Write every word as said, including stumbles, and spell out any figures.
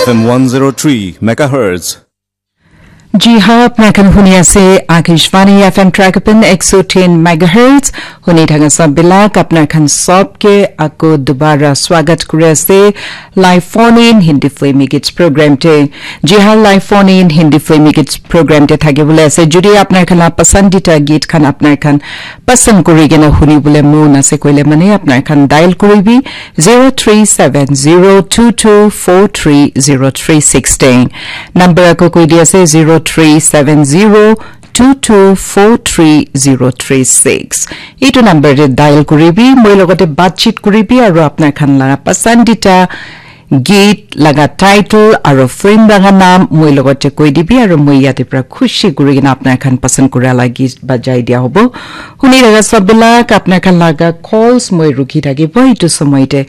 F M one oh three megahertz. जी हाँ अपना खन हुनिया से Akashvani FM ट्रैकपिन one oh ten megahertz हुनी ढंग सब बिलाक अपना खन सब के आपको दोबारा स्वागत करे से लाइव फोन इन हिंदी फिल्मी गिट्स प्रोग्राम टे जी हाँ लाइव फोन इन हिंदी फिल्मी गिट्स प्रोग्राम टे थाके बोले से जुड़ी अपना खन पसंदीदा गीत खन अपना खन पसंद करी के ना हुनी बोले मुंह ना से कोई ले मने अपना खन डायल करी भी zero three seven zero two two four three zero three six number को कोई दिया से zero three seven zero two two four three zero three six इटो नंबर रे डायल करिबी মই লগতে বাতচিত করিবি আৰু আপনার খান লাগা পছন্দিতা গীত লাগা টাইটেল আৰু ফিল্ম লাগা নাম মই লগতে কই দিবি আৰু মই ইয়াতে পৰা খুশি কৰি কিনা আপনার খান পছন্দ কৰা লাগি বাজাই দিয়া হ'ব হুনি লাগা সববিলাক আপনার খান লাগা কলস মই রুকি থাকিব ইটো সময়তে